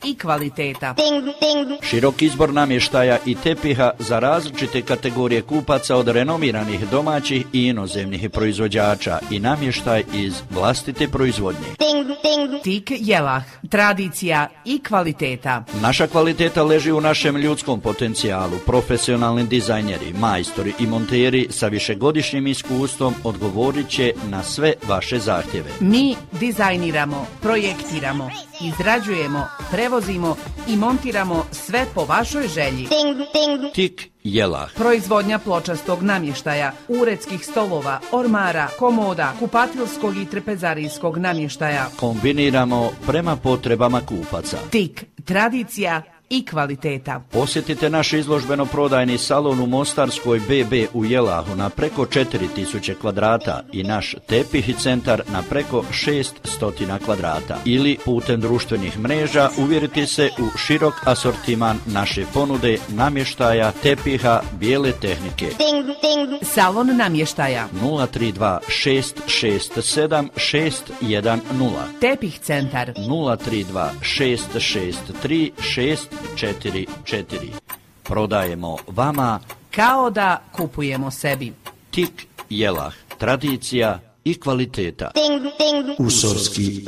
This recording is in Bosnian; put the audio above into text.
i kvaliteta. Širok izbor namještaja i tepiha za različite kategorije kupaca od renomiranih domaćih i inozemnih proizvođača i namještaj iz vlastite proizvodnje. Tik Jelah, tradicija i kvaliteta. Naša kvaliteta leži u našem ljudskom potencijalu. Profesionalni dizajneri, majstori i monteri sa višegodišnjim iskustvom odgovorit će na sve vaše zahtjeve. Mi dizajniramo, projektiramo, izrađujemo, prevozimo i montiramo sve po vašoj želji. Tik Jelah. Proizvodnja pločastog namještaja, uredskih stolova, ormara, komoda, kupatilskog i trepezarijskog namještaja. Kombiniramo prema potrebama kupaca. Tik, tradicija i kvaliteta. Posjetite naš izložbeno-prodajni salon u Mostarskoj BB u Jelahu na preko 4000 kvadrata i naš tepih centar na preko 600 kvadrata. Ili putem društvenih mreža uvjeriti se u širok asortiman naše ponude namještaja, tepiha, bijele tehnike. Salon namještaja 032 667 610. Tepih centar 032 663 644. Prodajemo vama kao da kupujemo sebi. Tik Jelah, tradicija i kvaliteta. Usorski